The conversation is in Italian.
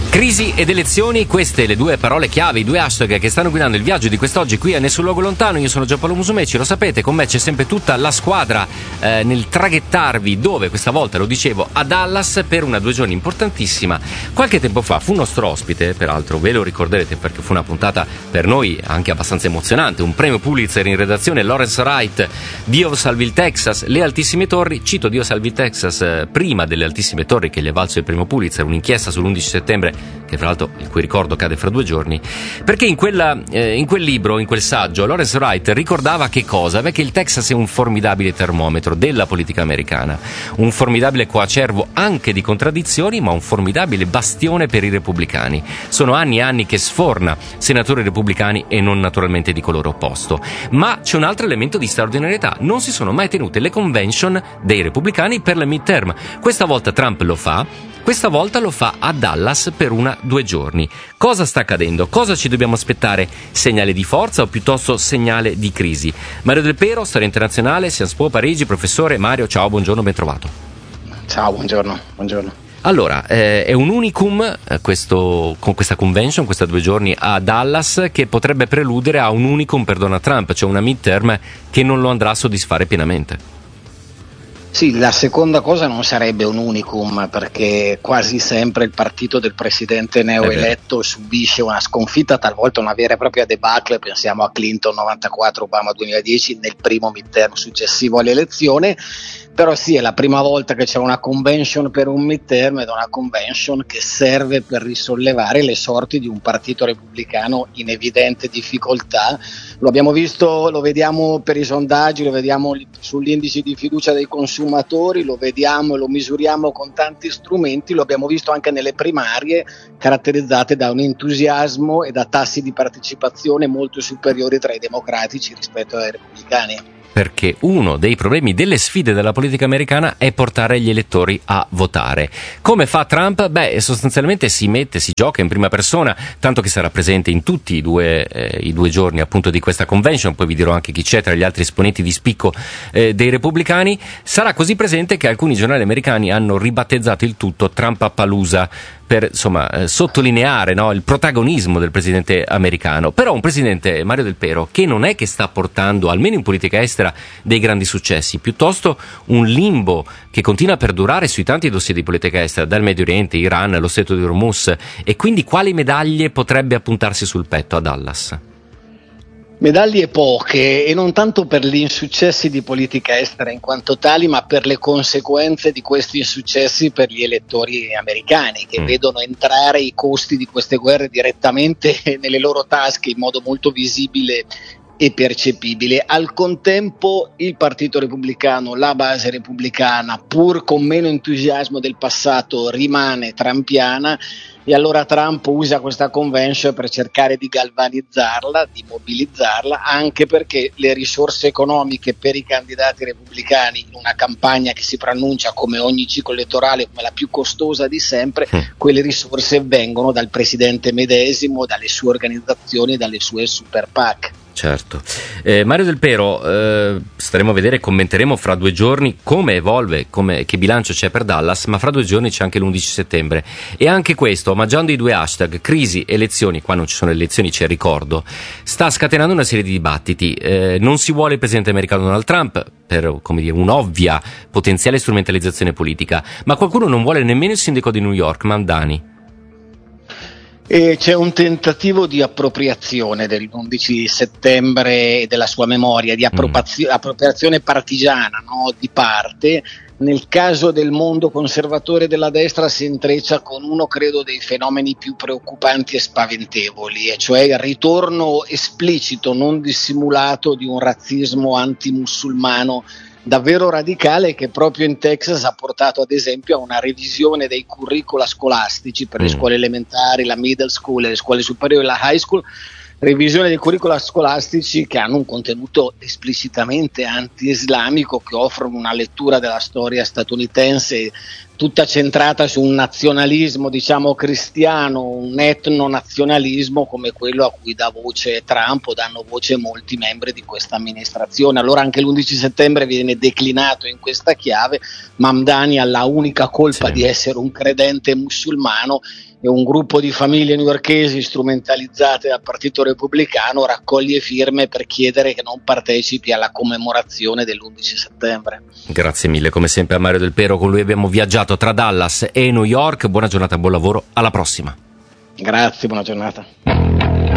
Crisi ed elezioni, queste le due parole chiave, i due hashtag che stanno guidando il viaggio di quest'oggi qui a Nessun Luogo Lontano. Io sono Giampaolo Musumeci, lo sapete, con me c'è sempre tutta la squadra nel traghettarvi, dove questa volta, lo dicevo, a Dallas per una 2 giorni importantissima. Qualche tempo fa fu nostro ospite, peraltro ve lo ricorderete perché fu una puntata per noi anche abbastanza emozionante, un premio Pulitzer in redazione, Lawrence Wright, Dio salvi il Texas, le altissime torri. Cito Dio salvi il Texas prima delle altissime torri che gli è valso il premio Pulitzer, un'inchiesta sull'11 settembre che fra l'altro il cui ricordo cade fra 2 giorni, perché in quel libro, in quel saggio, Lawrence Wright ricordava che cosa? Beh, che il Texas è un formidabile termometro della politica americana, un formidabile coacervo anche di contraddizioni, ma un formidabile bastione per i repubblicani. Sono anni e anni che sforna senatori repubblicani e non naturalmente di colore opposto. Ma c'è un altro elemento di straordinarietà: non si sono mai tenute le convention dei repubblicani per le midterm. Questa volta Trump lo fa. Questa volta lo fa a Dallas per 2 giorni. Cosa sta accadendo? Cosa ci dobbiamo aspettare? Segnale di forza o piuttosto segnale di crisi? Mario Del Pero, Storia Internazionale, Sciences Po Parigi. Professore Mario, ciao, buongiorno, ben trovato. Ciao, buongiorno. Allora, è un unicum con questa convention, questa 2 giorni a Dallas, che potrebbe preludere a un unicum per Donald Trump, cioè una midterm che non lo andrà a soddisfare pienamente. Sì, la seconda cosa non sarebbe un unicum, perché quasi sempre il partito del presidente neoeletto subisce una sconfitta, talvolta una vera e propria debacle. Pensiamo a Clinton 94, Obama 2010 nel primo midterm successivo all'elezione. Però sì, è la prima volta che c'è una convention per un midterm, ed è una convention che serve per risollevare le sorti di un partito repubblicano in evidente difficoltà. Lo abbiamo visto, lo vediamo per i sondaggi, lo vediamo sull'indice di fiducia dei consumatori, lo vediamo e lo misuriamo con tanti strumenti, lo abbiamo visto anche nelle primarie, caratterizzate da un entusiasmo e da tassi di partecipazione molto superiori tra i democratici rispetto ai repubblicani. Perché uno dei problemi, delle sfide della politica americana è portare gli elettori a votare. Come fa Trump? Beh, sostanzialmente si gioca in prima persona, tanto che sarà presente in tutti i due giorni appunto di questa convention. Poi vi dirò anche chi c'è tra gli altri esponenti di spicco dei repubblicani. Sarà così presente che alcuni giornali americani hanno ribattezzato il tutto Trumpapalooza, per sottolineare, no, il protagonismo del presidente americano. Però un presidente, Mario Del Pero, che non è che sta portando, almeno in politica estera, dei grandi successi, piuttosto un limbo che continua a perdurare sui tanti dossier di politica estera, dal Medio Oriente, Iran, lo Stretto di Hormuz. E quindi quali medaglie potrebbe appuntarsi sul petto a Dallas? Medaglie poche, e non tanto per gli insuccessi di politica estera in quanto tali, ma per le conseguenze di questi insuccessi per gli elettori americani, che vedono entrare i costi di queste guerre direttamente nelle loro tasche in modo molto visibile e percepibile. Al contempo il Partito Repubblicano, la base repubblicana, pur con meno entusiasmo del passato, rimane trampiana, e allora Trump usa questa convention per cercare di galvanizzarla, di mobilizzarla, anche perché le risorse economiche per i candidati repubblicani, in una campagna che si preannuncia come ogni ciclo elettorale come la più costosa di sempre, quelle risorse vengono dal presidente medesimo, dalle sue organizzazioni, dalle sue super PAC. Certo. Mario Del Pero, staremo a vedere e commenteremo fra 2 giorni come evolve, che bilancio c'è per Dallas, ma fra 2 giorni c'è anche l'11 settembre. E anche questo, omaggiando i 2 hashtag, crisi, elezioni, qua non ci sono elezioni, c'è il ricordo, sta scatenando una serie di dibattiti. Non si vuole il presidente americano Donald Trump per, come dire, un'ovvia potenziale strumentalizzazione politica, ma qualcuno non vuole nemmeno il sindaco di New York, Mamdani. E c'è un tentativo di appropriazione dell'11 settembre e della sua memoria, di appropriazione partigiana, no? Di parte. Nel caso del mondo conservatore della destra si intreccia con uno, credo, dei fenomeni più preoccupanti e spaventevoli, e cioè il ritorno esplicito, non dissimulato, di un razzismo antimusulmano davvero radicale, che proprio in Texas ha portato ad esempio a una revisione dei curricula scolastici per le scuole elementari, la middle school, le scuole superiori, la high school, revisione dei curricula scolastici che hanno un contenuto esplicitamente anti-islamico, che offrono una lettura della storia statunitense tutta centrata su un nazionalismo, diciamo, cristiano, un etnonazionalismo come quello a cui dà voce Trump o danno voce molti membri di questa amministrazione. Allora anche l'11 settembre viene declinato in questa chiave. Mamdani ha la unica colpa di essere un credente musulmano, e un gruppo di famiglie newyorkesi strumentalizzate dal Partito Repubblicano raccoglie firme per chiedere che non partecipi alla commemorazione dell'11 settembre. Grazie mille come sempre a Mario Del Pero, con lui abbiamo viaggiato tra Dallas e New York. Buona giornata, buon lavoro, alla prossima. Grazie, buona giornata.